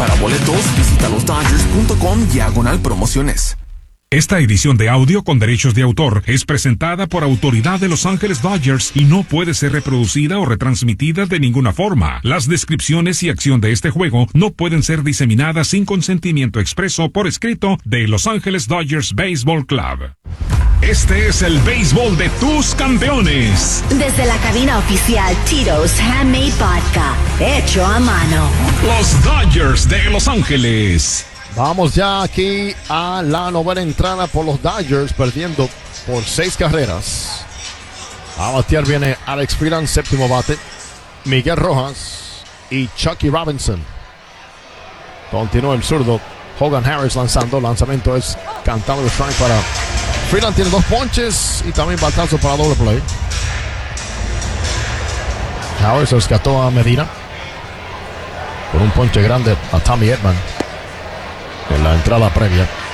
Para boletos, visita losdodgers.com/promociones. Esta edición de audio con derechos de autor es presentada por autoridad de Los Ángeles Dodgers y no puede ser reproducida o retransmitida de ninguna forma. Las descripciones y acción de este juego no pueden ser diseminadas sin consentimiento expreso por escrito de Los Ángeles Dodgers Baseball Club. Este es el béisbol de tus campeones. Desde la cabina oficial Tito's Handmade Vodka, hecho a mano. Los Dodgers de Los Ángeles. Vamos ya aquí a la novena entrada por los Dodgers, perdiendo por 6 carreras. A batear viene Alex Freeland, séptimo bate. Miguel Rojas y Chucky Robinson. Continúa el zurdo Hogan Harris lanzando. Lanzamiento es cantado de strike para Freeland. Tiene 2 ponches y también batazo para doble play. Harris rescató a Medina con un ponche grande a Tommy Edman en la entrada previa.